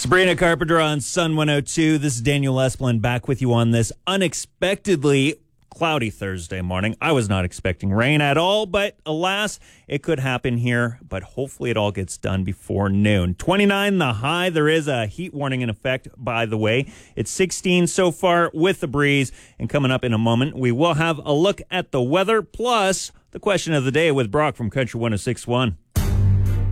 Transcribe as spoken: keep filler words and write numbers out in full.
Sabrina Carpenter on Sun one oh two. This is Daniel Esplin back with you on this unexpectedly cloudy Thursday morning. I was not expecting rain at all, but alas, it could happen here, but hopefully it all gets done before noon. twenty-nine the high. There is a heat warning in effect, by the way. It's sixteen so far with the breeze, and coming up in a moment, we will have a look at the weather, plus the question of the day with Brock from Country one oh six point one.